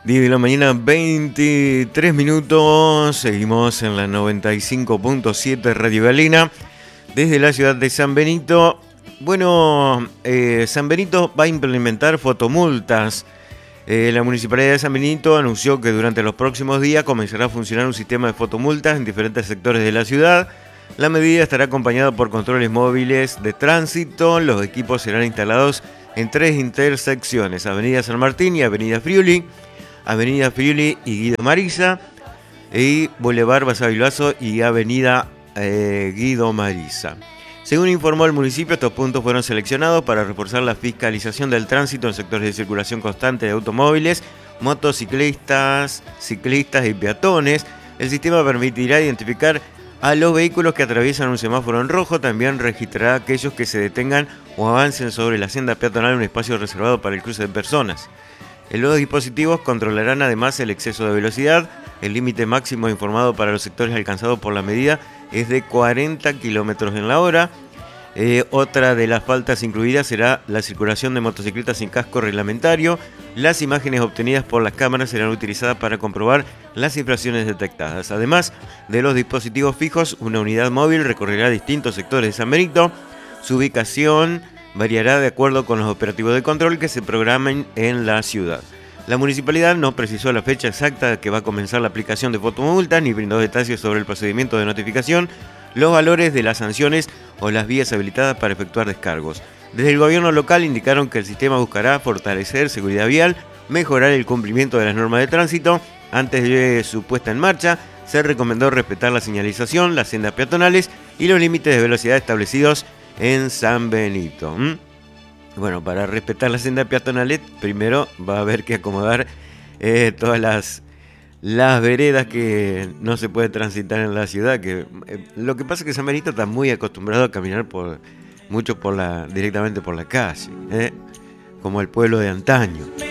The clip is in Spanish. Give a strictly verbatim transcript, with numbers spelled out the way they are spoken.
diez de la mañana, veintitrés minutos. Seguimos en la noventa y cinco punto siete Radio Galena, desde la ciudad de San Benito. Bueno, eh, San Benito va a implementar fotomultas. Eh, la Municipalidad de San Benito anunció que durante los próximos días comenzará a funcionar un sistema de fotomultas en diferentes sectores de la ciudad. La medida estará acompañada por controles móviles de tránsito. Los equipos serán instalados en tres intersecciones: Avenida San Martín y Avenida Friuli, Avenida Friuli y Guido Marisa, y Boulevard Basavilbaso y Avenida eh, Guido Marisa. Según informó el municipio, estos puntos fueron seleccionados para reforzar la fiscalización del tránsito en sectores de circulación constante de automóviles, motociclistas, ciclistas y peatones. El sistema permitirá identificar a los vehículos que atraviesan un semáforo en rojo. También registrará a aquellos que se detengan o avancen sobre la senda peatonal en un espacio reservado para el cruce de personas. Los dispositivos controlarán además el exceso de velocidad. El límite máximo informado para los sectores alcanzados por la medida es de cuarenta kilómetros en la hora. Eh, otra de las faltas incluidas será la circulación de motocicletas sin casco reglamentario. Las imágenes obtenidas por las cámaras serán utilizadas para comprobar las infracciones detectadas. Además de los dispositivos fijos, una unidad móvil recorrerá distintos sectores de San Benito. Su ubicación variará de acuerdo con los operativos de control que se programen en la ciudad. La municipalidad no precisó la fecha exacta que va a comenzar la aplicación de fotomultas, ni brindó detalles sobre el procedimiento de notificación, los valores de las sanciones o las vías habilitadas para efectuar descargos. Desde el gobierno local indicaron que el sistema buscará fortalecer seguridad vial, mejorar el cumplimiento de las normas de tránsito. Antes de su puesta en marcha, se recomendó respetar la señalización, las sendas peatonales y los límites de velocidad establecidos en San Benito. ¿Mm? Bueno, para respetar las sendas peatonales, primero va a haber que acomodar eh, todas las, las veredas que no se puede transitar en la ciudad. Que, eh, lo que pasa es que San Benito está muy acostumbrado a caminar por, mucho por la, directamente por la calle, ¿eh? Como el pueblo de antaño.